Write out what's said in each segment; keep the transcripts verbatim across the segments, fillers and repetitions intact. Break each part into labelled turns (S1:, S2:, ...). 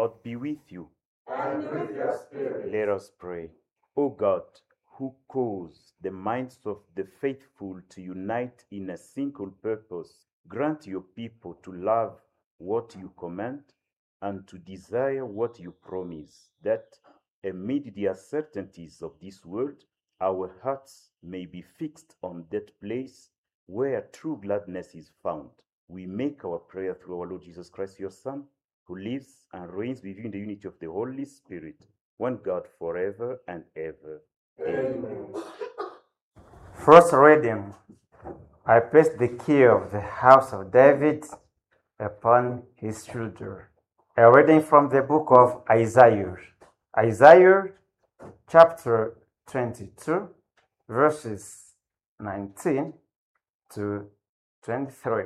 S1: Lord be with you.
S2: And with your spirit.
S1: Let us pray. O God, who cause the minds of the faithful to unite in a single purpose, grant your people to love what you command and to desire what you promise, that amid the uncertainties of this world, our hearts may be fixed on that place where true gladness is found. We make our prayer through our Lord Jesus Christ, your Son, who lives and reigns with you in the unity of the Holy Spirit, one God forever and ever.
S2: Amen.
S3: First reading. I place the key of the house of David upon his shoulder. A reading from the book of Isaiah. Isaiah chapter twenty-two, verses nineteen to twenty-three.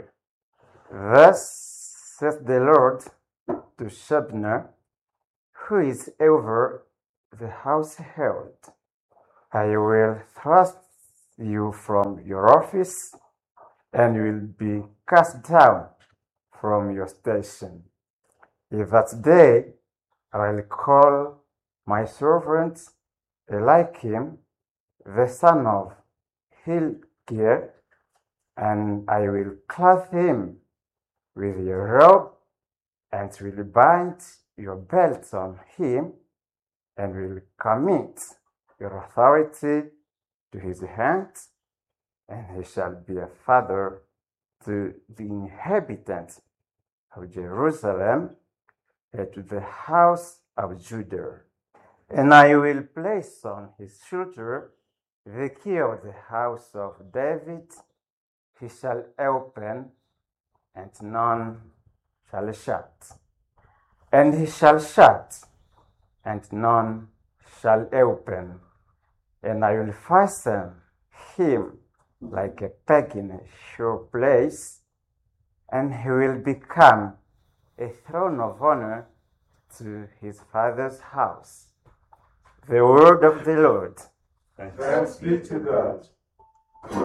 S3: Thus says the Lord to Shebna, who is over the household, I will thrust you from your office, and you will be cast down from your station. In that day I will call my servant Eliakim, the son of Hilkiah, and I will clothe him with your robe, and will bind your belt on him, and will commit your authority to his hand, and he shall be a father to the inhabitants of Jerusalem and to the house of Judah. And I will place on his shoulder the key of the house of David. He shall open, and none shall shut. And he shall shut, and none shall open. And I will fasten him like a peg in a sure place, and he will become a throne of honor to his father's house. The word of the Lord.
S2: Thanks be to God.